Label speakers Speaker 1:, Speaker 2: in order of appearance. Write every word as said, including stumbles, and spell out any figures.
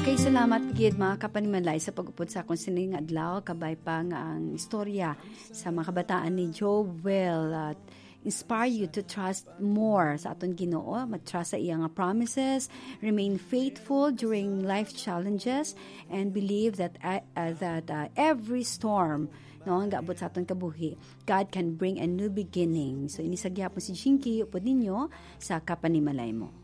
Speaker 1: Okay, salamat gid mga kapanimalay sa pag-upod sa akong sining adlaw kabay pa nga ang istorya sa mga kabataan ni Joel at inspire you to trust more sa aton Ginoo, mag-trust sa iyang promises, remain faithful during life challenges, and believe that uh, uh, that uh, every storm no ang gaabot sa aton kabuhi, God can bring a new beginning. So inisagya po si Jinky upod ninyo sa kapanimalay mo.